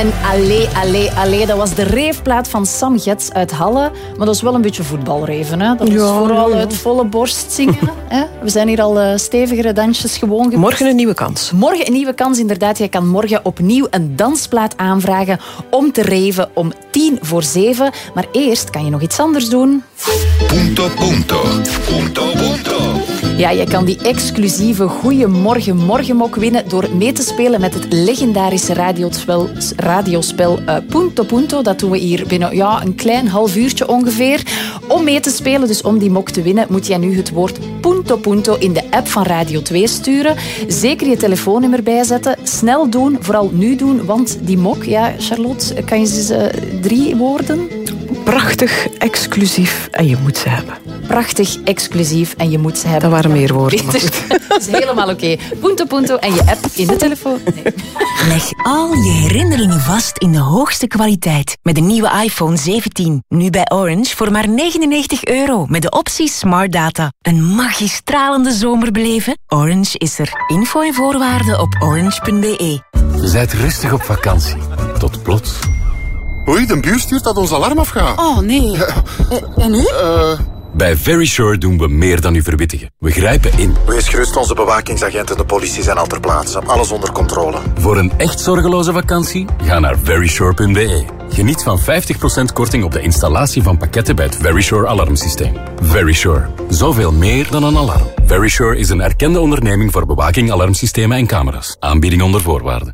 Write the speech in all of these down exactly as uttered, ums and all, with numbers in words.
En allee, allee, allee, dat was de reefplaat van Sam Gets uit Halle. Maar dat is wel een beetje voetbalreven. Hè? Dat is ja, vooral ja, ja. uit volle borst zingen. Hè? We zijn hier al uh, stevigere dansjes gewoon geweest. Morgen een nieuwe kans. Morgen een nieuwe kans, inderdaad. Jij kan morgen opnieuw een dansplaat aanvragen om te reven om tien voor zeven. Maar eerst kan je nog iets anders doen. Punto, punto. Punto, punto. Ja, je kan die exclusieve Goeiemorgen Morgenmok winnen door mee te spelen met het legendarische radiospel, radiospel uh, Punto Punto. Dat doen we hier binnen ja, een klein half uurtje ongeveer. Om mee te spelen, dus om die mok te winnen, moet jij nu het woord Punto Punto in de app van Radio twee sturen. Zeker je telefoonnummer bijzetten. Snel doen, vooral nu doen, want die mok, ja, Charlotte, kan je eens uh, drie woorden? Prachtig, exclusief en je moet ze hebben. Prachtig, exclusief en je moet ze hebben. Dat waren meer woorden. Dat is helemaal oké. Okay. Punto Punto en je app in de telefoon. Nee. Leg al je herinneringen vast in de hoogste kwaliteit. Met de nieuwe iPhone zeventien. Nu bij Orange voor maar negenennegentig euro. Met de optie Smart Data. Een magistralende zomer beleven? Orange is er. Info en voorwaarden op orange punt b e. Zijt rustig op vakantie. Tot plots. Oei, de buur stuurt dat ons alarm afgaat. Oh, nee. Ja. En nu? Uh... Bij Verisure doen we meer dan u verwittigen. We grijpen in. Wees gerust, onze bewakingsagenten en de politie zijn al ter plaatse. Alles onder controle. Voor een echt zorgeloze vakantie? Ga naar verisure punt b e. Geniet van vijftig procent korting op de installatie van pakketten bij het Verisure alarmsysteem. Verisure. Zoveel meer dan een alarm. Verisure is een erkende onderneming voor bewaking, alarmsystemen en camera's. Aanbieding onder voorwaarden.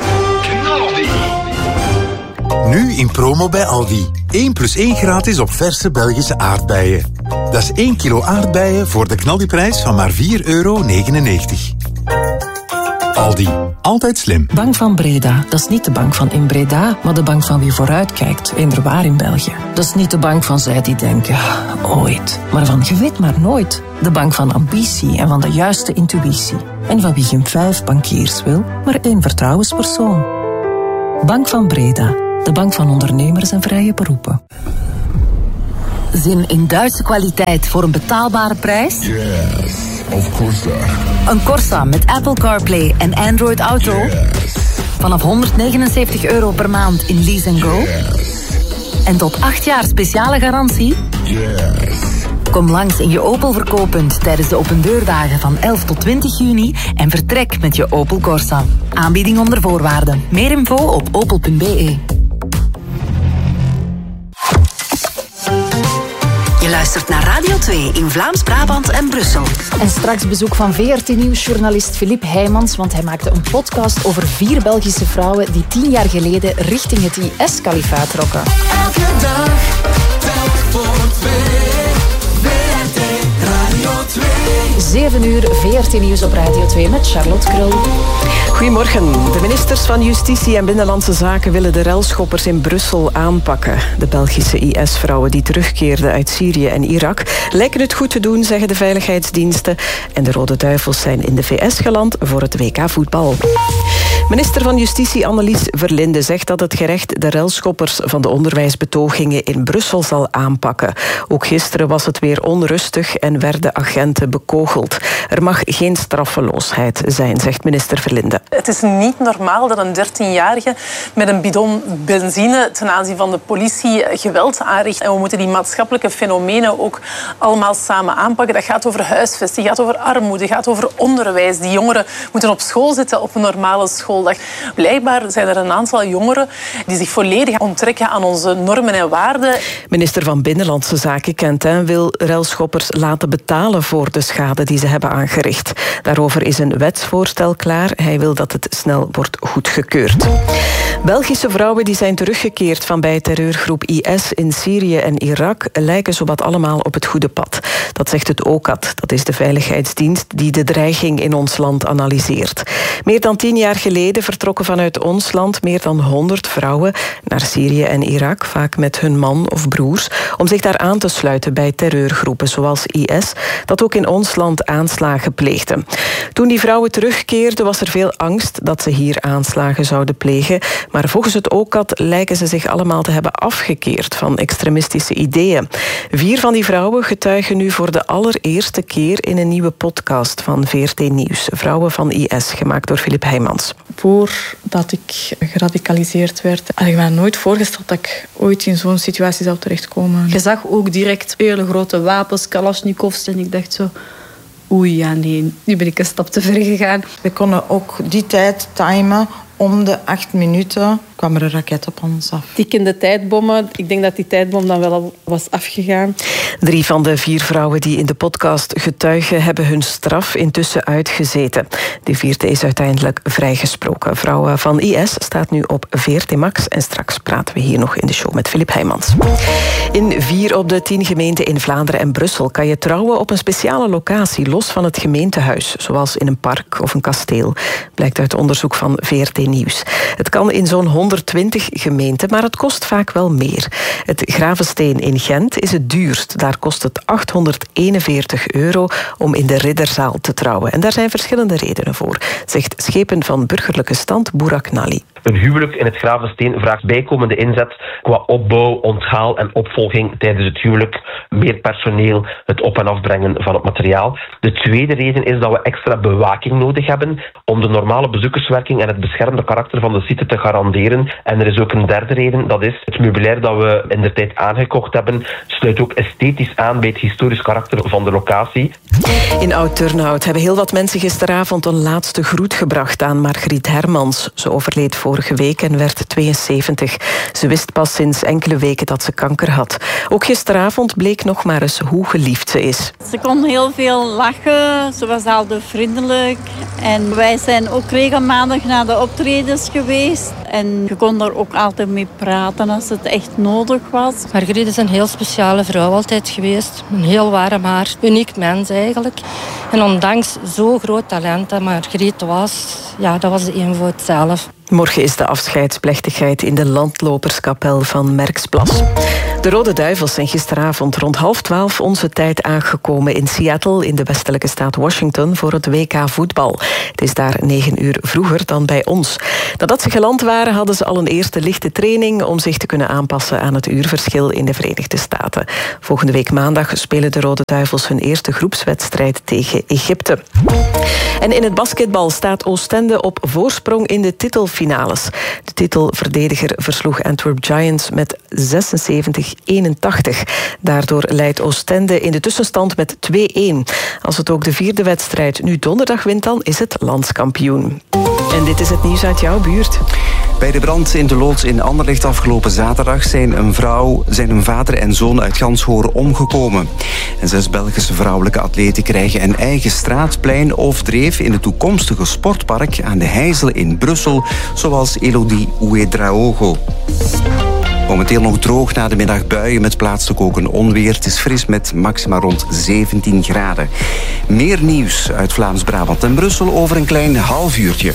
Nu in promo bij Aldi. één plus één gratis op verse Belgische aardbeien. Dat is één kilo aardbeien voor de knaldiprijs van maar vier euro negenennegentig. Aldi. Altijd slim. Bank van Breda. Dat is niet de bank van in Breda, maar de bank van wie vooruitkijkt. Eenderwaar in België. Dat is niet de bank van zij die denken, ooit. Maar van je weet maar nooit. De bank van ambitie en van de juiste intuïtie. En van wie geen vijf bankiers wil, maar één vertrouwenspersoon. Bank van Breda. De bank van ondernemers en vrije beroepen. Zin in Duitse kwaliteit voor een betaalbare prijs? Yes, of Corsa. Een Corsa met Apple CarPlay en Android Auto? Yes. Vanaf honderdnegenenzeventig euro per maand in Lease and Go? Yes. En tot acht jaar speciale garantie? Yes. Kom langs in je Opel verkooppunt tijdens de opendeurdagen van elf tot twintig juni en vertrek met je Opel Corsa. Aanbieding onder voorwaarden. Meer info op opel punt b e. Je luistert naar Radio twee in Vlaams-Brabant en Brussel. En straks bezoek van V R T-nieuwsjournalist Philippe Heijmans, want hij maakte een podcast over vier Belgische vrouwen die tien jaar geleden richting het I S-kalifaat trokken. Elke dag, telk voor twee. V R T Radio twee. zeven uur V R T-nieuws op Radio twee met Charlotte Krul. Goedemorgen. De ministers van Justitie en Binnenlandse Zaken willen de relschoppers in Brussel aanpakken. De Belgische I S-vrouwen die terugkeerden uit Syrië en Irak lijken het goed te doen, zeggen de veiligheidsdiensten. En de Rode Duivels zijn in de V S geland voor het W K voetbal. Minister van Justitie Annelies Verlinde zegt dat het gerecht de relschoppers van de onderwijsbetogingen in Brussel zal aanpakken. Ook gisteren was het weer onrustig en werden agenten bekogeld. Er mag geen straffeloosheid zijn, zegt minister Verlinde. Het is niet normaal dat een dertienjarige met een bidon benzine ten aanzien van de politie geweld aanricht. En we moeten die maatschappelijke fenomenen ook allemaal samen aanpakken. Dat gaat over huisvesting, gaat over armoede, gaat over onderwijs. Die jongeren moeten op school zitten op een normale schooldag. Blijkbaar zijn er een aantal jongeren die zich volledig onttrekken aan onze normen en waarden. Minister van Binnenlandse Zaken Quentin wil relschoppers laten betalen voor de schade die ze hebben aangericht. Daarover is een wetsvoorstel klaar. Hij wil dat het snel wordt goedgekeurd. Belgische vrouwen die zijn teruggekeerd van bij terreurgroep I S in Syrië en Irak lijken zowat allemaal op het goede pad. Dat zegt het O C A D. Dat is de veiligheidsdienst die de dreiging in ons land analyseert. Meer dan tien jaar geleden vertrokken vanuit ons land meer dan honderd vrouwen naar Syrië en Irak, vaak met hun man of broers, om zich daar aan te sluiten bij terreurgroepen zoals I S, dat ook in ons land Duitsland aanslagen pleegden. Toen die vrouwen terugkeerden was er veel angst dat ze hier aanslagen zouden plegen. Maar volgens het O C A D lijken ze zich allemaal te hebben afgekeerd van extremistische ideeën. Vier van die vrouwen getuigen nu voor de allereerste keer in een nieuwe podcast van V R T Nieuws. Vrouwen van I S, gemaakt door Filip Heijmans. Voordat ik geradicaliseerd werd, had ik me nooit voorgesteld dat ik ooit in zo'n situatie zou terechtkomen. Je zag ook direct hele grote wapens, kalasjnikovs, en ik dacht zo... Oei, ja nee, nu ben ik een stap te ver gegaan. We konden ook die tijd timen. Om de acht minuten kwam er een raket op ons af. Tikkende tijdbommen. Ik denk dat die tijdbom dan wel al was afgegaan. Drie van de vier vrouwen die in de podcast getuigen hebben hun straf intussen uitgezeten. De vierde is uiteindelijk vrijgesproken. Vrouwen van I S staat nu op V R T Max en straks praten we hier nog in de show met Filip Heijmans. In vier op de tien gemeenten in Vlaanderen en Brussel kan je trouwen op een speciale locatie, los van het gemeentehuis, zoals in een park of een kasteel, blijkt uit onderzoek van V R T Nieuws. Het kan in zo'n honderdtwintig gemeenten, maar het kost vaak wel meer. Het Gravensteen in Gent is het duurst. Daar kost het achthonderdeenenveertig euro om in de Ridderzaal te trouwen. En daar zijn verschillende redenen voor, zegt schepen van burgerlijke stand Burak Nali. Een huwelijk in het Gravensteen vraagt bijkomende inzet qua opbouw, onthaal en opvolging tijdens het huwelijk, meer personeel, het op- en afbrengen van het materiaal. De tweede reden is dat we extra bewaking nodig hebben om de normale bezoekerswerking en het beschermde karakter van de site te garanderen. En er is ook een derde reden, dat is het meubilair dat we in de tijd aangekocht hebben, sluit ook esthetisch aan bij het historisch karakter van de locatie. In Oud-Turnhout hebben heel wat mensen gisteravond een laatste groet gebracht aan Margriet Hermans. Ze overleed vorige week en werd tweeënzeventig. Ze wist pas sinds enkele weken dat ze kanker had. Ook gisteravond bleek nog maar eens hoe geliefd ze is. Ze kon heel veel lachen, ze was altijd vriendelijk. En wij zijn ook regelmatig naar de optredens geweest. En je kon daar ook altijd mee praten als het echt nodig was. Margriet is een heel speciale vrouw altijd geweest. Een heel warm haar, uniek mens eigenlijk. En ondanks zo'n groot talent dat Margriet was, ja, dat was de eenvoud zelf. Morgen is de afscheidsplechtigheid in de landloperskapel van Merksplas. De Rode Duivels zijn gisteravond rond half twaalf onze tijd aangekomen in Seattle in de westelijke staat Washington voor het W K voetbal. Het is daar negen uur vroeger dan bij ons. Nadat ze geland waren hadden ze al een eerste lichte training om zich te kunnen aanpassen aan het uurverschil in de Verenigde Staten. Volgende week maandag spelen de Rode Duivels hun eerste groepswedstrijd tegen Egypte. En in het basketbal staat Oostende op voorsprong in de titelfinales. De titelverdediger versloeg Antwerp Giants met zesenzeventig eenentachtig. Daardoor leidt Oostende in de tussenstand met twee-één. Als het ook de vierde wedstrijd nu donderdag wint, dan is het landskampioen. En dit is het nieuws uit jouw buurt. Bij de brand in de loods in Anderlecht afgelopen zaterdag zijn een vrouw, zijn een vader en zoon uit Ganshoren omgekomen. En zes Belgische vrouwelijke atleten krijgen een eigen straatplein of dreef in het toekomstige sportpark aan de Heijzel in Brussel, zoals Elodie Ouedraogo. Momenteel nog droog, na de middag buien met plaatselijk ook een onweer. Het is fris met maxima rond zeventien graden. Meer nieuws uit Vlaams-Brabant en Brussel over een klein half uurtje.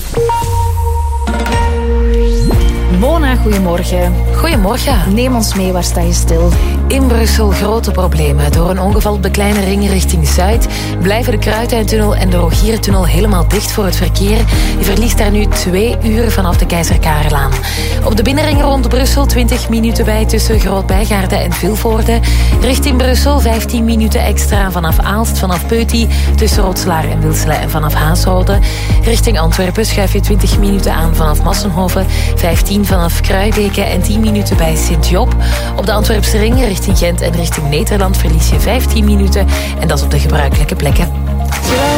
Mona, goedemorgen. Goedemorgen. Neem ons mee, waar sta je stil? In Brussel grote problemen. Door een ongeval op de Kleine Ring richting Zuid blijven de Kruidtuintunnel en de Rogierentunnel helemaal dicht voor het verkeer. Je verliest daar nu twee uur vanaf de Keizer Karelaan. Op de binnenring rond Brussel twintig minuten bij tussen Groot-Bijgaarde en Vilvoorde. Richting Brussel vijftien minuten extra vanaf Aalst, vanaf Peuty, tussen Rotslaar en Wilselen en vanaf Haasrode. Richting Antwerpen schuif je twintig minuten aan vanaf Massenhoven, vijftien vanaf Kruibeke en tien minuten bij Sint-Job. Op de Antwerpse ring richting Gent en richting Nederland verlies je vijftien minuten en dat is op de gebruikelijke plekken.